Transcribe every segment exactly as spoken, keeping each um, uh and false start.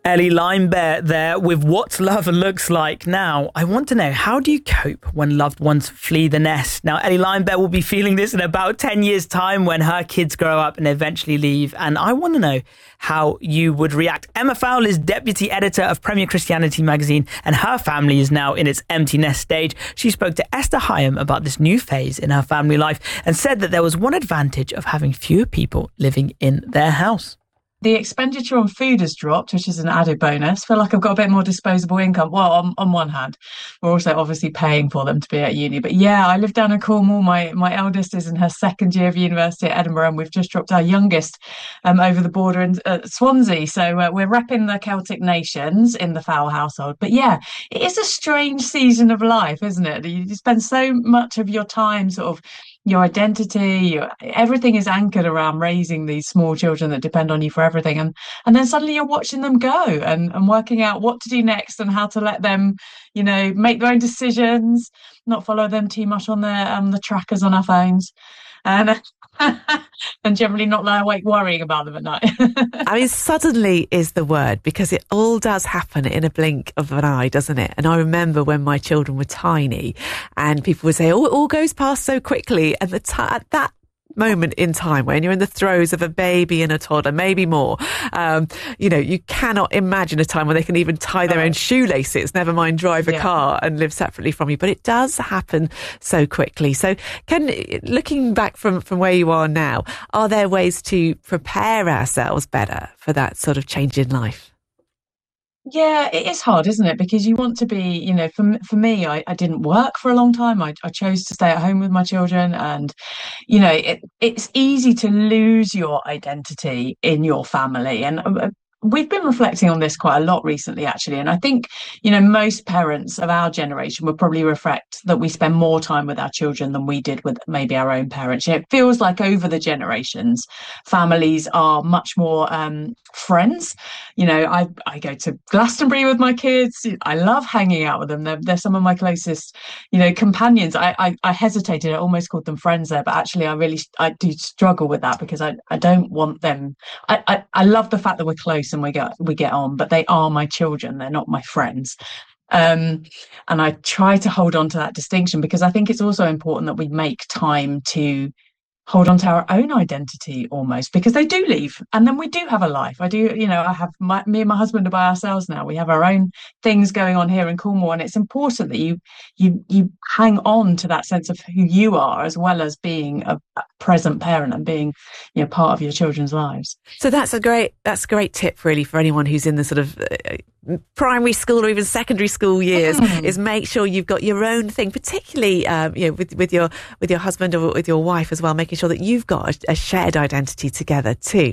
Ellie Limebear there with What Love Looks Like. Now, I want to know, how do you cope when loved ones flee the nest? Now, Ellie Limebear will be feeling this in about ten years' time when her kids grow up and eventually leave. And I want to know how you would react. Emma Fowle is deputy editor of Premier Christianity magazine, and her family is now in its empty nest stage. She spoke to Esther Hyam about this new phase in her family life and said that there was one advantage of having fewer people living in their house. The expenditure on food has dropped, which is an added bonus. Feel like I've got a bit more disposable income. Well, on, on one hand, we're also obviously paying for them to be at uni. But yeah, I live down in Cornwall. My my eldest is in her second year of university at Edinburgh, and we've just dropped our youngest um, over the border in uh, Swansea. So uh, we're repping the Celtic nations in the Fowle household. But yeah, it is a strange season of life, isn't it? You spend so much of your time sort of your identity, your, everything is anchored around raising these small children that depend on you for everything. And and then suddenly you're watching them go and, and working out what to do next and how to let them, you know, make their own decisions, not follow them too much on their um, the trackers on our phones. And and generally not lie awake worrying about them at night. I mean, suddenly is the word, because it all does happen in a blink of an eye, doesn't it? And I remember when my children were tiny and people would say, oh, it all goes past so quickly. And the t- at that moment in time when you're in the throes of a baby and a toddler, maybe more, um, you know, you cannot imagine a time when they can even tie their own shoelaces, never mind drive a yeah. car and live separately from you. But it does happen so quickly. So can, looking back from, from where you are now, are there ways to prepare ourselves better for that sort of change in life? Yeah, it is hard, isn't it? Because you want to be, you know, for for me, I, I didn't work for a long time. I, I chose to stay at home with my children. And, you know, it, it's easy to lose your identity in your family. And uh, we've been reflecting on this quite a lot recently, actually. And I think, you know, most parents of our generation would probably reflect that we spend more time with our children than we did with maybe our own parents. You know, it feels like over the generations, families are much more um, friends. You know, I, I go to Glastonbury with my kids. I love hanging out with them. They're, they're some of my closest, you know, companions. I, I, I hesitated. I almost called them friends there, but actually I really, I do struggle with that because I, I don't want them. I, I, I love the fact that we're close and we get we get on, but they are my children, they're not my friends. Um, and I try to hold on to that distinction because I think it's also important that we make time to hold on to our own identity almost, because they do leave and then we do have a life. I do, you know, I have my, me and my husband are by ourselves now. We have our own things going on here in Cornwall, and it's important that you you you hang on to that sense of who you are, as well as being a, a present parent and being, you know, part of your children's lives. So that's a great that's a great tip really for anyone who's in the sort of uh, primary school or even secondary school years, mm. is make sure you've got your own thing, particularly um, you know, with with your with your husband or with your wife as well, making sure that you've got a, a shared identity together too.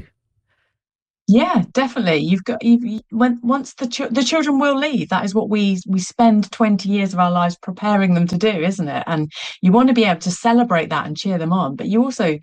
Yeah, definitely. You've got you when once the ch- the children will leave. That is what we we spend twenty years of our lives preparing them to do, isn't it? And you want to be able to celebrate that and cheer them on, but you also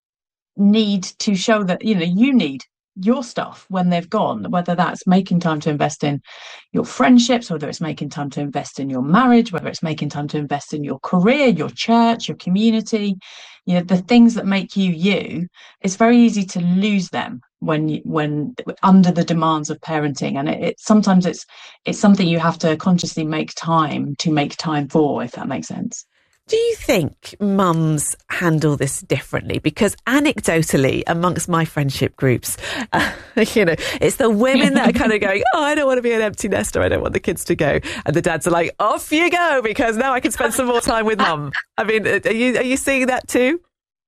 need to show that, you know, you need your stuff when they've gone, whether that's making time to invest in your friendships, whether it's making time to invest in your marriage, whether it's making time to invest in your career, your church, your community, you know, the things that make you you. It's very easy to lose them when you, when under the demands of parenting, and it, it sometimes it's it's something you have to consciously make time to make time for, if that makes sense. Do you think mums handle this differently? Because anecdotally, amongst my friendship groups, uh, you know, it's the women that are kind of going, oh, I don't want to be an empty nester. I don't want the kids to go. And the dads are like, off you go, because now I can spend some more time with mum. I mean, are you, are you seeing that too?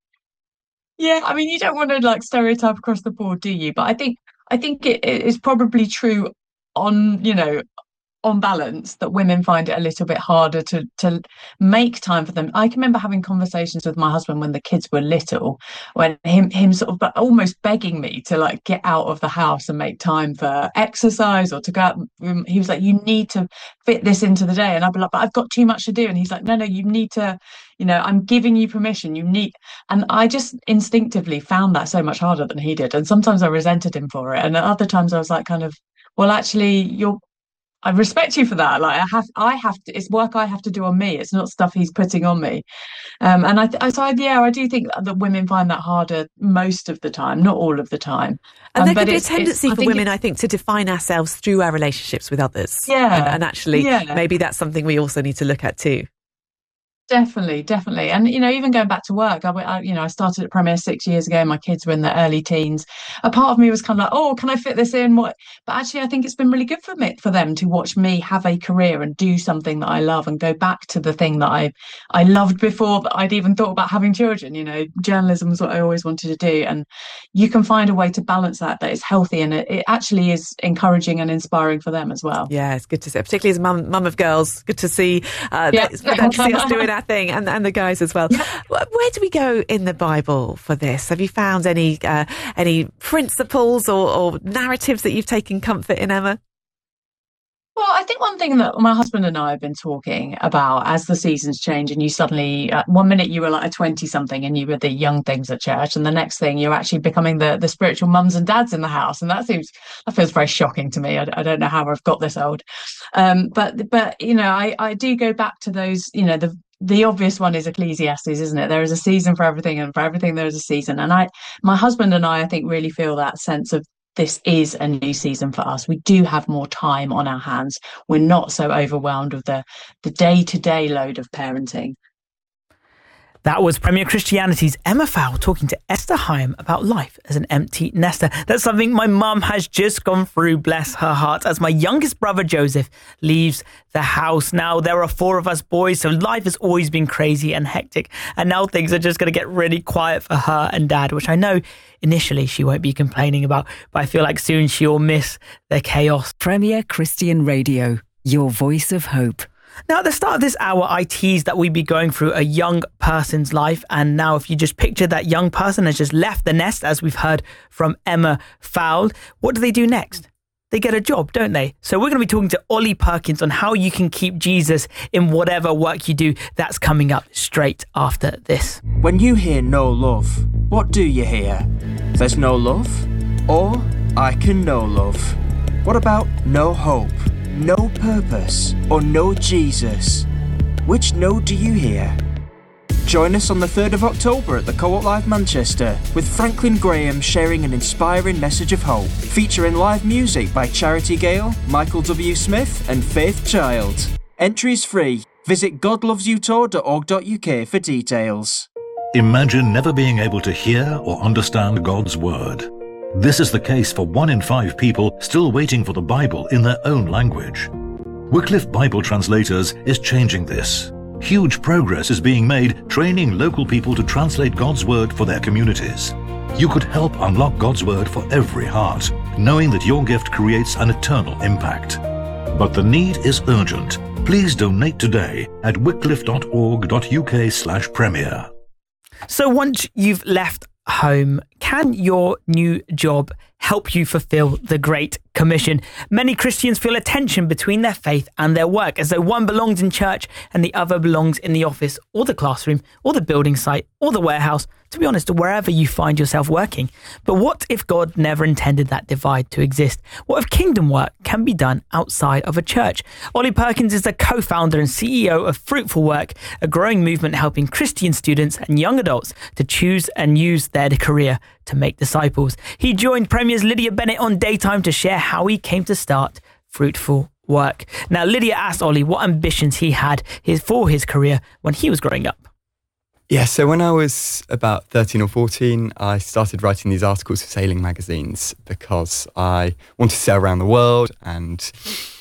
Yeah, I mean, you don't want to like stereotype across the board, do you? But I think, I think it, it is probably true on, you know, on balance, that women find it a little bit harder to to make time for them. I can remember having conversations with my husband when the kids were little, when him him sort of but almost begging me to like get out of the house and make time for exercise or to go out. He was like, you need to fit this into the day, and I'd be like, but I've got too much to do. And he's like, no no you need to, you know, I'm giving you permission, you need. And I just instinctively found that so much harder than he did, and sometimes I resented him for it, and at other times I was like, kind of, well, actually, you're I respect you for that. Like I have, I have to. It's work I have to do on me. It's not stuff he's putting on me. Um, and I, I, so I, yeah, I do think that women find that harder most of the time, not all of the time. And um, there but could be a it's- it's- tendency I for think women, it- I think, to define ourselves through our relationships with others. Yeah, And, and actually, yeah. maybe that's something we also need to look at too. Definitely, definitely. And, you know, even going back to work, I, went- I, you know, I started at Premier six years ago. My kids were in their early teens. A part of me was kind of like, oh, can I fit this in? What? But actually, I think it's been really good for me, for them to watch me have a career and do something that I love and go back to the thing that I, I loved before that I'd even thought about having children. You know, journalism was what I always wanted to do. And you can find a way to balance that, that is healthy and it, it actually is encouraging and inspiring for them as well. Yeah, it's good to see, particularly as a mum, mum of girls, good to see, uh, Yeah. that, good to see us doing our thing, and, and the guys as well. Where where do we go in the Bible for this? Have you found any uh, any principles or, or narratives that you've taken comfort in, Emma? Well, I think one thing that my husband and I have been talking about as the seasons change, and you suddenly, uh, one minute you were like a twenty something and you were the young things at church, and the next thing you're actually becoming the, the spiritual mums and dads in the house. And that seems, that feels very shocking to me. I, I don't know how I've got this old. Um, but, but, you know, I, I do go back to those, you know, the, the obvious one is Ecclesiastes, isn't it? There is a season for everything, and for everything there is a season. And I, my husband and I, I think really feel that sense of this is a new season for us. We do have more time on our hands. We're not so overwhelmed with the the day-to-day load of parenting. That was Premier Christianity's Emma Fowle talking to Esther Hyam about life as an empty nester. That's something my mum has just gone through, bless her heart, as my youngest brother Joseph leaves the house. Now, there are four of us boys, so life has always been crazy and hectic. And now things are just going to get really quiet for her and Dad, which I know initially she won't be complaining about, but I feel like soon she'll miss the chaos. Premier Christian Radio, your voice of hope. Now, at the start of this hour, I teased that we'd be going through a young person's life. And now, if you just picture that young person has just left the nest, as we've heard from Emma Fowle, what do they do next? They get a job, don't they? So we're going to be talking to Ollie Perkins on how you can keep Jesus in whatever work you do. That's coming up straight after this. When you hear no love, what do you hear? There's no love? Or I can know love. What about no hope? No purpose, or no Jesus? Which no do you hear? Join us on the third of October at the Co-op Live Manchester with Franklin Graham sharing an inspiring message of hope, featuring live music by Charity Gale, Michael W. Smith and Faith Child. Entries free. Visit god loves you tour dot org dot U K for details. Imagine never being able to hear or understand God's Word. This is the case for one in five people still waiting for the Bible in their own language. Wycliffe Bible Translators is changing this. Huge progress is being made training local people to translate God's Word for their communities. You could help unlock God's Word for every heart, knowing that your gift creates an eternal impact. But the need is urgent. Please donate today at wycliffe dot org dot U K slash premier. So once you've left home, can your new job help you fulfill the Great Commission? Many Christians feel a tension between their faith and their work, as though one belongs in church and the other belongs in the office or the classroom or the building site or the warehouse, to be honest, wherever you find yourself working. But what if God never intended that divide to exist? What if kingdom work can be done outside of a church? Ollie Perkins is the co-founder and C E O of Fruitful Work, a growing movement helping Christian students and young adults to choose and use their career to make disciples. He joined Premier's Lydia Bennett on Daytime to share how he came to start Fruitful Work. Now, Lydia asked Ollie what ambitions he had his, for his career when he was growing up. Yeah, so when I was about thirteen or fourteen, I started writing these articles for sailing magazines because I wanted to sail around the world, and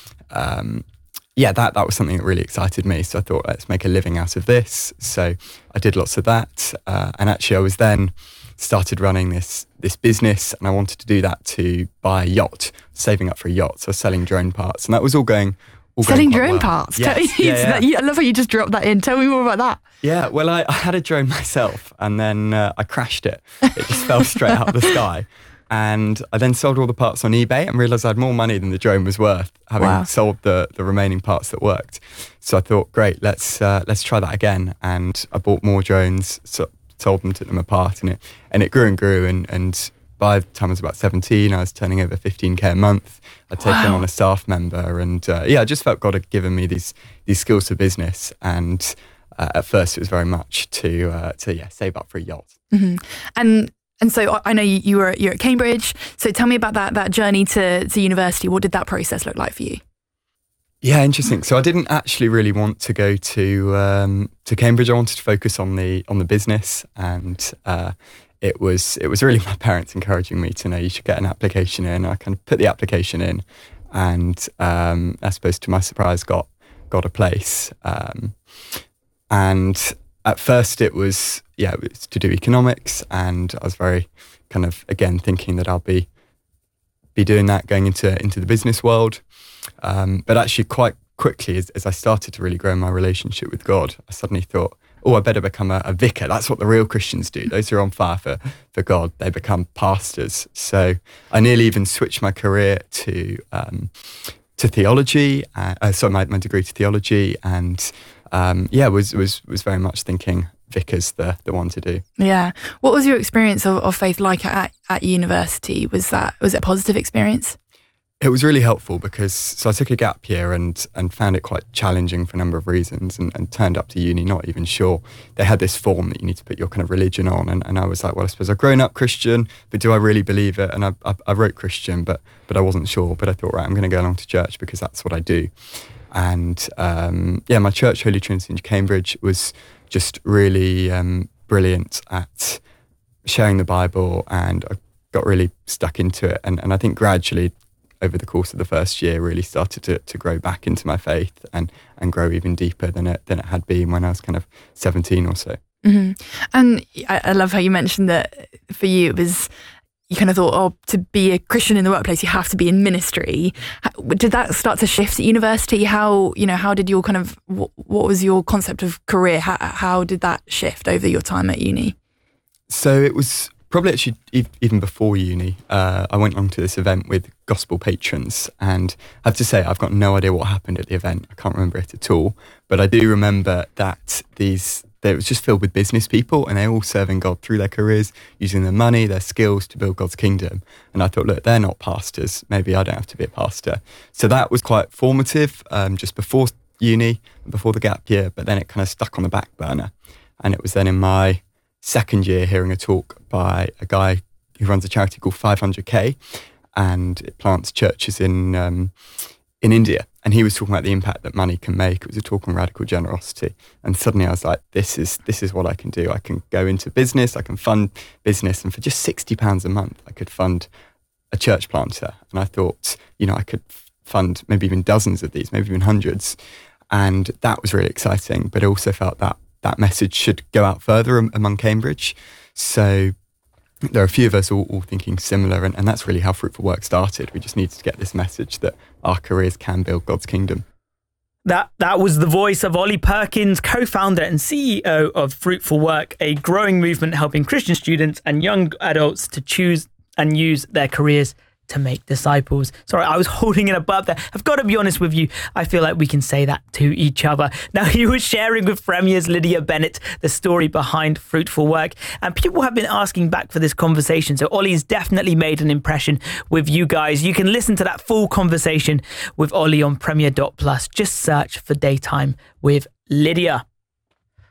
um, yeah, that, that was something that really excited me. So I thought, let's make a living out of this. So I did lots of that, uh, and actually I was then started running this this business, and I wanted to do that to buy a yacht, saving up for a yacht. So I was selling drone parts, and that was all going all Selling going quite drone well. parts. Yes, Tell- yeah, yeah. I love how you just dropped that in. Tell me more about that. Yeah, well, I, I had a drone myself, and then uh, I crashed it. It just fell straight out of the sky. And I then sold all the parts on eBay and realised I had more money than the drone was worth, having Wow. sold the, the remaining parts that worked. So I thought, great, let's uh, let's try that again. And I bought more drones, so sold them, took them apart, and it and it grew and grew. And, and by the time I was about seventeen, I was turning over fifteen K a month. I'd taken Wow. on a staff member, and uh, yeah, I just felt God had given me these these skills for business. And uh, at first, it was very much to uh, to yeah save up for a yacht. Mm-hmm. And and so I- I know you, you were you're at Cambridge. So tell me about that that journey to to university. What did that process look like for you? Yeah, interesting. So I didn't actually really want to go to um, to Cambridge. I wanted to focus on the on the business, and uh, it was it was really my parents encouraging me to know you should get an application in. I kind of put the application in, and um, I suppose to my surprise, got got a place. Um, and at first, it was yeah, it was to do economics, and I was very kind of again thinking that I'll be be doing that going into into the business world. Um, but actually, quite quickly, as, as I started to really grow my relationship with God, I suddenly thought, oh, I better become a, a vicar. That's what the real Christians do. Those who are on fire for, for God, they become pastors. So I nearly even switched my career to um, to theology. Uh, uh, sorry, my, my degree to theology, and um, yeah, was was was very much thinking vicar's the the one to do. Yeah. What was your experience of, of faith like at, at university? Was that was it a positive experience? It was really helpful because, so I took a gap year and and found it quite challenging for a number of reasons, and, and turned up to uni not even sure. They had this form that you need to put your kind of religion on, and, and I was like, well, I suppose I've grown up Christian, but do I really believe it? And I, I, I wrote Christian, but but I wasn't sure. But I thought, right, I'm going to go along to church because that's what I do. And um, yeah, my church, Holy Trinity in Cambridge, was just really um, brilliant at sharing the Bible, and I got really stuck into it. And, and I think gradually, over the course of the first year, really started to, to grow back into my faith and, and grow even deeper than it than it had been when I was kind of seventeen or so. Mm-hmm. And I, I love how you mentioned that for you, it was, you kind of thought, oh, to be a Christian in the workplace, you have to be in ministry. How, did that start to shift at university? How, you know, how did your kind of, what, what was your concept of career? How, how did that shift over your time at uni? So it was probably actually even before uni. Uh, I went on to this event with gospel patrons, and I have to say I've got no idea what happened at the event. I can't remember it at all, but I do remember that these that it was just filled with business people, and they're all serving God through their careers, using their money, their skills to build God's kingdom. And I thought, look, they're not pastors. Maybe I don't have to be a pastor. So that was quite formative, um, just before uni, before the gap year. But then it kind of stuck on the back burner, and it was then in my second year hearing a talk by a guy who runs a charity called five hundred K, and it plants churches in um, in India. And he was talking about the impact that money can make. It was a talk on radical generosity. And suddenly I was like, this is this is what I can do. I can go into business, I can fund business, and for just sixty pounds a month, I could fund a church planter. And I thought, you know, I could fund maybe even dozens of these, maybe even hundreds. And that was really exciting, but I also felt that that message should go out further among Cambridge. So there are a few of us all, all thinking similar, and, and that's really how Fruitful Work started. We just needed to get this message that our careers can build God's kingdom. That that was the voice of Ollie Perkins, co-founder and C E O of Fruitful Work, a growing movement helping Christian students and young adults to choose and use their careers to make disciples. Sorry, I was holding it above there. I've got to be honest with you. I feel like we can say that to each other. Now, he was sharing with Premier's Lydia Bennett the story behind Fruitful Work, and people have been asking back for this conversation. So Ollie's definitely made an impression with you guys. You can listen to that full conversation with Ollie on premier dot plus. Just search for Daytime with Lydia.